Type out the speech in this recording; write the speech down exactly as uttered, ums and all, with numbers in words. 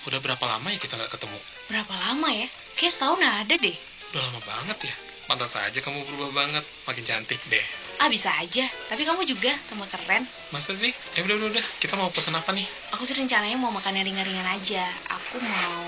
Udah berapa lama ya kita nggak ketemu? Berapa lama ya? Kayak setahun ada deh. Udah lama banget ya. Pantas aja kamu berubah banget. Makin cantik deh. Ah, bisa aja. Tapi kamu juga tambah keren. Masa sih? Eh udah, udah, udah. Kita mau pesen apa nih? Aku sih rencananya mau makan yang ringan-ringan aja. Aku mau